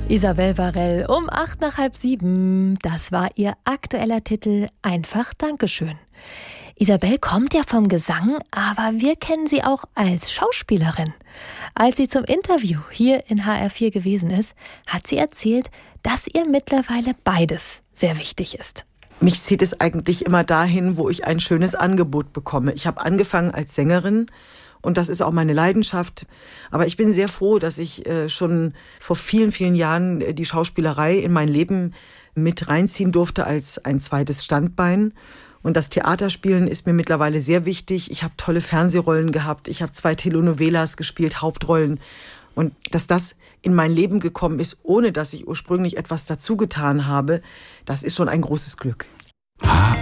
Isabel Varell um 6:08. Das war ihr aktueller Titel Einfach Dankeschön. Isabel kommt ja vom Gesang, aber wir kennen sie auch als Schauspielerin. Als sie zum Interview hier in HR4 gewesen ist, hat sie erzählt, dass ihr mittlerweile beides sehr wichtig ist. Mich zieht es eigentlich immer dahin, wo ich ein schönes Angebot bekomme. Ich habe angefangen als Sängerin und das ist auch meine Leidenschaft. Aber ich bin sehr froh, dass ich schon vor vielen, vielen Jahren die Schauspielerei in mein Leben mit reinziehen durfte als ein zweites Standbein. Und das Theaterspielen ist mir mittlerweile sehr wichtig. Ich habe tolle Fernsehrollen gehabt. Ich habe 2 Telenovelas gespielt, Hauptrollen. Und dass das in mein Leben gekommen ist, ohne dass ich ursprünglich etwas dazu getan habe, das ist schon ein großes Glück.